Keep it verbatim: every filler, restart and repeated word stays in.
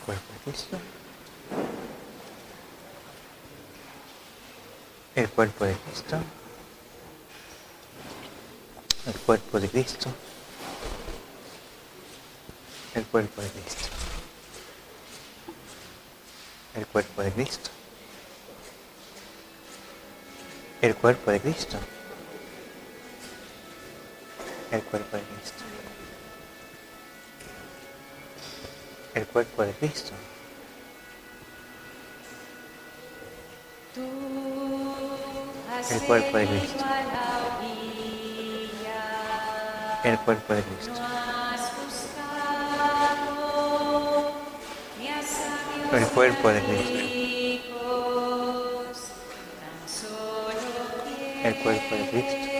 cuerpo de Cristo, el cuerpo de Cristo, el cuerpo de Cristo, el cuerpo de Cristo, el cuerpo de Cristo, el cuerpo de Cristo, el cuerpo de Cristo, el cuerpo de Cristo, el cuerpo de Cristo, el cuerpo de Cristo, el cuerpo de Cristo, el cuerpo de Cristo,